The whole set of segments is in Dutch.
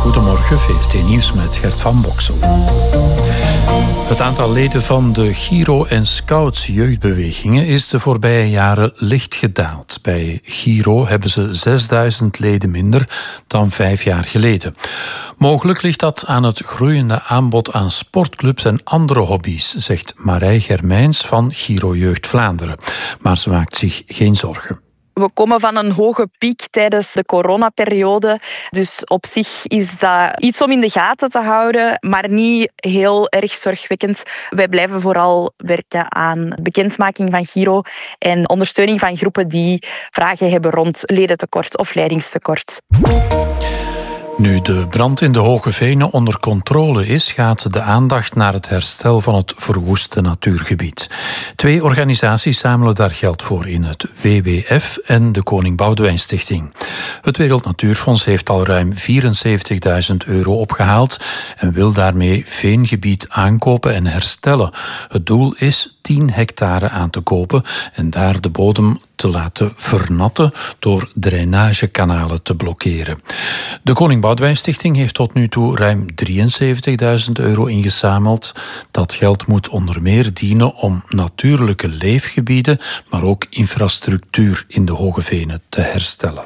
Goedemorgen, VRT Nieuws met Gert van Boksel. Het aantal leden van de Giro en Scouts jeugdbewegingen is de voorbije jaren licht gedaald. Bij Giro hebben ze 6000 leden minder dan 5 jaar geleden. Mogelijk ligt dat aan het groeiende aanbod aan sportclubs en andere hobby's, zegt Marij Germijns van Giro Jeugd Vlaanderen. Maar ze maakt zich geen zorgen. We komen van een hoge piek tijdens de coronaperiode. Dus op zich is dat iets om in de gaten te houden, maar niet heel erg zorgwekkend. Wij blijven vooral werken aan bekendmaking van Giro en ondersteuning van groepen die vragen hebben rond ledentekort of leidingstekort. Nu de brand in de Hoge Venen onder controle is, gaat de aandacht naar het herstel van het verwoeste natuurgebied. 2 organisaties zamelen daar geld voor in het WWF en de Koning Boudewijn Stichting. Het Wereld Natuurfonds heeft al ruim €74.000 opgehaald en wil daarmee veengebied aankopen en herstellen. Het doel is 10 hectare aan te kopen en daar de bodem te laten vernatten door drainagekanalen te blokkeren. De Koning Boudewijn Stichting heeft tot nu toe ruim €73.000 ingezameld. Dat geld moet onder meer dienen om natuurlijke leefgebieden, maar ook infrastructuur in de Hoge Venen te herstellen.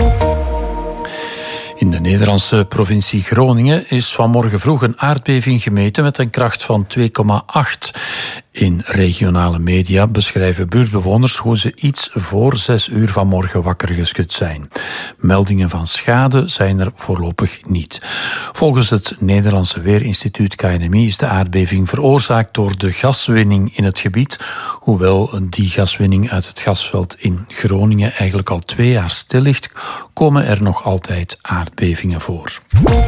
In de Nederlandse provincie Groningen is vanmorgen vroeg een aardbeving gemeten met een kracht van 2,8. In regionale media beschrijven buurtbewoners hoe ze iets voor 6 uur vanmorgen wakker geschud zijn. Meldingen van schade zijn er voorlopig niet. Volgens het Nederlandse Weerinstituut KNMI is de aardbeving veroorzaakt door de gaswinning in het gebied. Hoewel die gaswinning uit het gasveld in Groningen eigenlijk al 2 jaar stil ligt, komen er nog altijd aardbevingen voor.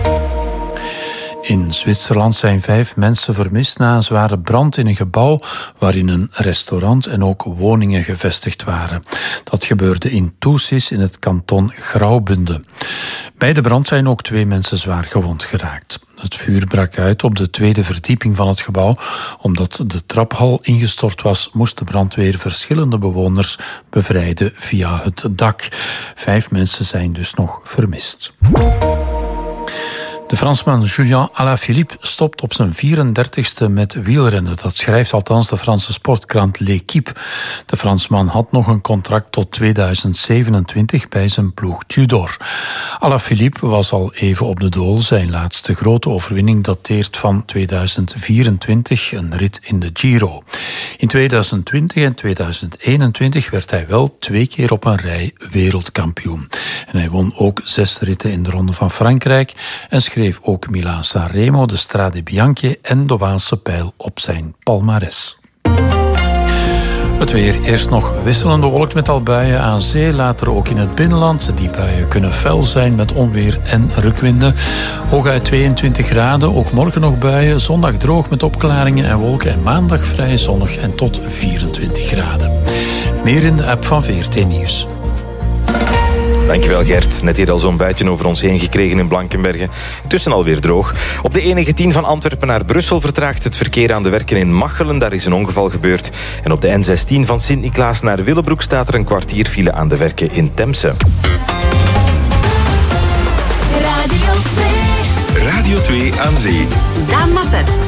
In Zwitserland zijn 5 mensen vermist na een zware brand in een gebouw waarin een restaurant en ook woningen gevestigd waren. Dat gebeurde in Thusis in het kanton Graubünden. Bij de brand zijn ook 2 mensen zwaar gewond geraakt. Het vuur brak uit op de 2e verdieping van het gebouw. Omdat de traphal ingestort was, moest de brandweer verschillende bewoners bevrijden via het dak. 5 mensen zijn dus nog vermist. De Fransman Julian Alaphilippe stopt op zijn 34e met wielrennen. Dat schrijft althans de Franse sportkrant L'Équipe. De Fransman had nog een contract tot 2027 bij zijn ploeg Tudor. Alaphilippe was al even op de dool. Zijn laatste grote overwinning dateert van 2024, een rit in de Giro. In 2020 en 2021 werd hij wel 2 keer op een rij wereldkampioen. En hij won ook 6 ritten in de Ronde van Frankrijk en schreef ook Milaan-San Remo, de Strade Bianche en de Waalse Pijl op zijn palmares. Het weer. Eerst nog wisselende wolk met al buien aan zee, later ook in het binnenland. Die buien kunnen fel zijn met onweer en rukwinden. Hooguit 22 graden, ook morgen nog buien. Zondag droog met opklaringen en wolken en maandag vrij zonnig en tot 24 graden. Meer in de app van VRT Nieuws. Dankjewel Gert. Net hier al zo'n buitje over ons heen gekregen in Blankenberge. Intussen alweer droog. Op de E19 van Antwerpen naar Brussel vertraagt het verkeer aan de werken in Machelen. Daar is een ongeval gebeurd. En op de N16 van Sint-Niklaas naar Willebroek staat er een kwartier file aan de werken in Temse. Radio 2 aan zee. Daan Masset.